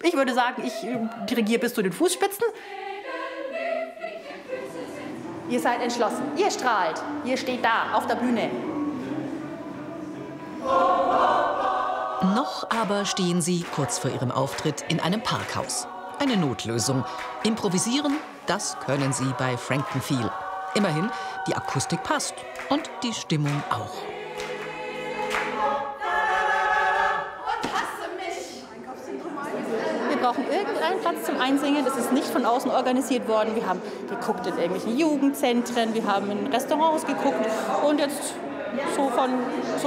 Ich würde sagen, ich dirigiere bis zu den Fußspitzen. Ihr seid entschlossen, ihr strahlt, ihr steht da auf der Bühne. Noch aber stehen sie kurz vor ihrem Auftritt in einem Parkhaus. Eine Notlösung. Improvisieren, das können sie bei Frankenfeel. Immerhin, die Akustik passt und die Stimmung auch. Wir brauchen irgendeinen Platz zum Einsingen. Das ist nicht von außen organisiert worden. Wir haben geguckt in irgendwelchen Jugendzentren, wir haben in Restaurants geguckt und jetzt so